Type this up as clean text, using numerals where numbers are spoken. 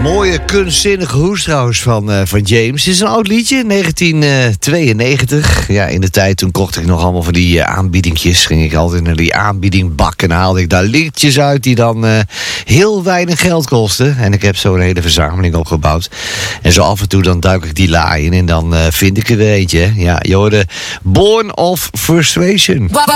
Mooie kunstzinnige hoes trouwens van James. Het is een oud liedje, 1992. Ja, in de tijd toen kocht ik nog allemaal van die aanbiedingjes. Ging ik altijd naar die aanbiedingbak en haalde ik daar liedjes uit die dan heel weinig geld kosten. En ik heb zo een hele verzameling opgebouwd. En zo af en toe dan duik ik die la in en dan vind ik er eentje. Ja, je hoorde Born of Frustration.